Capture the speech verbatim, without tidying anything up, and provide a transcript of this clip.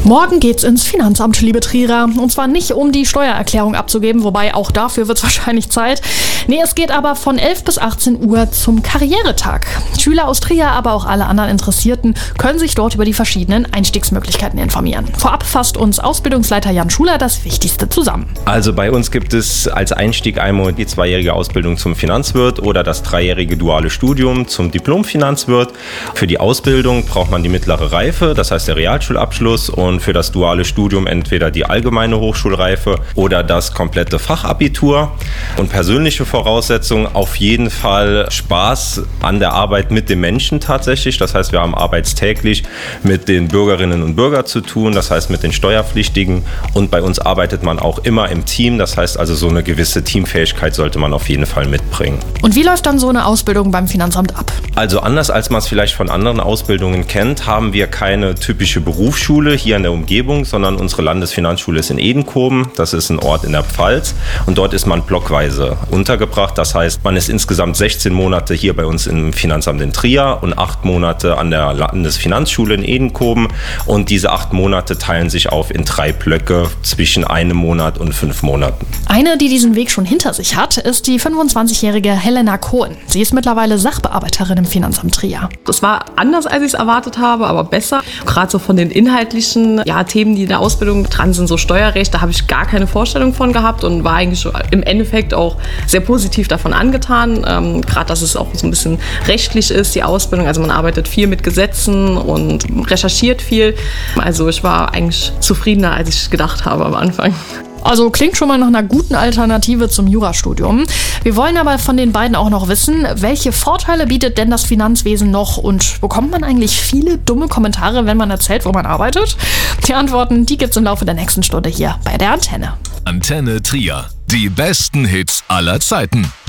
Morgen geht's ins Finanzamt, liebe Trierer. Und zwar nicht, um die Steuererklärung abzugeben, wobei auch dafür wird's wahrscheinlich Zeit. Nee, es geht aber von elf bis achtzehn Uhr zum Karrieretag. Schüler aus Trier, aber auch alle anderen Interessierten können sich dort über die verschiedenen Einstiegsmöglichkeiten informieren. Vorab fasst uns Ausbildungsleiter Jan Schuler das Wichtigste zusammen. Also bei uns gibt es als Einstieg einmal die zweijährige Ausbildung zum Finanzwirt oder das dreijährige duale Studium zum Diplom-Finanzwirt. Für die Ausbildung braucht man die mittlere Reife, das heißt der Realschulabschluss, und für das duale Studium entweder die allgemeine Hochschulreife oder das komplette Fachabitur. Und persönliche Voraussetzungen auf jeden Fall Spaß an der Arbeit mit den Menschen tatsächlich. Das heißt, wir haben arbeitstäglich mit den Bürgerinnen und Bürgern zu tun, das heißt mit den Steuerpflichtigen, und bei uns arbeitet man auch immer im Team. Das heißt also, so eine gewisse Teamfähigkeit sollte man auf jeden Fall mitbringen. Und wie läuft dann so eine Ausbildung beim Finanzamt ab? Also anders als man es vielleicht von anderen Ausbildungen kennt, haben wir keine typische Berufsschule hier in der Umgebung, sondern unsere Landesfinanzschule ist in Edenkoben. Das ist ein Ort in der Pfalz und dort ist man blockweise untergebracht. Das heißt, man ist insgesamt sechzehn Monate hier bei uns im Finanzamt in Trier und acht Monate an der Landesfinanzschule in Edenkoben, und diese acht Monate teilen sich auf in drei Blöcke zwischen einem Monat und fünf Monaten. Eine, die diesen Weg schon hinter sich hat, ist die fünfundzwanzigjährige Helena Kohn. Sie ist mittlerweile Sachbearbeiterin im Finanzamt Trier. Das war anders, als ich es erwartet habe, aber besser. Gerade so von den inhaltlichen ja, Themen, die in der Ausbildung dran sind, so Steuerrecht, da habe ich gar keine Vorstellung von gehabt und war eigentlich im Endeffekt auch sehr positiv davon angetan. Ähm, Gerade, dass es auch so ein bisschen rechtlich ist, die Ausbildung. Also man arbeitet viel mit Gesetzen und recherchiert viel. Also ich war eigentlich zufriedener, als ich gedacht habe am Anfang. Also klingt schon mal nach einer guten Alternative zum Jurastudium. Wir wollen aber von den beiden auch noch wissen, welche Vorteile bietet denn das Finanzwesen noch, und bekommt man eigentlich viele dumme Kommentare, wenn man erzählt, wo man arbeitet? Die Antworten, die gibt's im Laufe der nächsten Stunde hier bei der Antenne. Antenne Trier. Die besten Hits aller Zeiten.